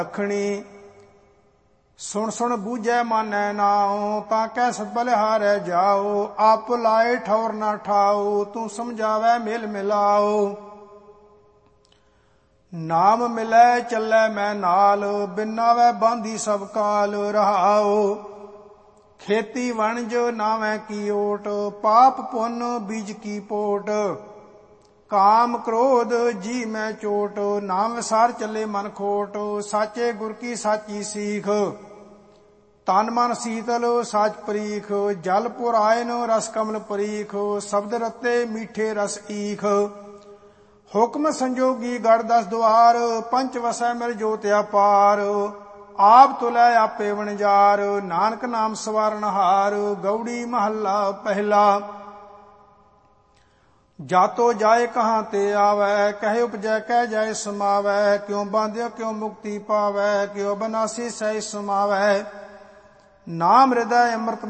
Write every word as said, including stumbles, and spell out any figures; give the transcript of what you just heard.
ਅਖਣੀ ਸੁਣ ਸੁਣ ਬੂਝੈ ਮਾਨੈ ਨਾਉ, ਤਾਂ ਕੈ ਸਤ ਬਲਿਹਾਰੈ ਜਾਉ। ਆਪ ਲਾਏ ਠੌਰ ਨਾ ਠਾਉ, ਤੂੰ ਸਮਝਾਵੈ ਮਿਲ ਮਿਲਾਉ। ਨਾਮ ਮਿਲੈ ਚੱਲੈ ਮੈਂ ਨਾਲ, ਬਿਨਾਵੈ ਬਾਂਧੀ ਸਭ ਕਾਲ ਰਹਾਉ। ਖੇਤੀ ਵਣਜ ਨਾਵੈ ਕੀ ਓਟ, ਪਾਪ ਪੁੰਨ ਬੀਜ ਕੀ ਪੋਟ। ਕਾਮ ਕ੍ਰੋਧ ਜੀ ਮੈਂ ਚੋਟ, ਨਾਮ ਵਿਸਾਰ ਚੱਲੇ ਮਨ ਖੋਟ। ਸਾਚੇ ਗੁਰ ਕੀ ਸਾਚੀ ਸੀਖ, ਤਨ ਮਨ ਸੀਤਲ ਸਾਚ ਪਰੀਖ। ਜਲ ਪੁਰਾਇਨ ਰਸ ਕਮਲ ਪਰੀਖ, ਸ਼ਬਦ ਰਤੇ ਮੀਠੇ ਰਸ ਈਖ। ਹੁਕਮ ਸੰਜੋਗੀ ਗੜ ਦਸ ਦੁਆਰ, ਪੰਚ ਵਸੈ ਮਿਲ ਜੋਤਿ ਅਪਾਰ। ਆਪ ਤੁਲੈ ਆਪੇ ਵਣਜਾਰ, ਨਾਨਕ ਨਾਮ ਸਵਾਰਨਹਾਰ। ਗਉੜੀ ਮਹੱਲਾ ਪਹਿਲਾ। ਜਾਤੋ ਜਾਏ ਕਹਾਂ ਤੇ ਆਵੈ, ਕਹੇ ਉਪਜੈ ਕਹਿ ਜਾਏ ਸਮਾਵੈ। ਕਿਉ ਬਾਂਧਿਓ ਕਿਉ ਮੁਕਤੀ ਪਾਵੈ, ਕਿਉ ਬਨਾਸੀ ਸਹਿ ਸਮਾਵੈ। ਨਾਮ ਹਿਰਦੈ ਅੰਮ੍ਰਿਤ